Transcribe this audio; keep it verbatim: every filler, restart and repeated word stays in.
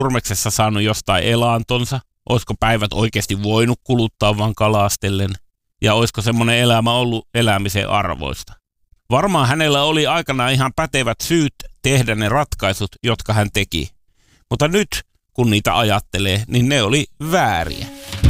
Nurmeksessa saanut jostain elantonsa? Olisiko päivät oikeasti voinut kuluttaa vaan kalastellen? Ja olisiko semmoinen elämä ollut elämisen arvoista? Varmaan hänellä oli aikanaan ihan pätevät syyt tehdä ne ratkaisut, jotka hän teki. Mutta nyt, kun niitä ajattelee, niin ne oli vääriä.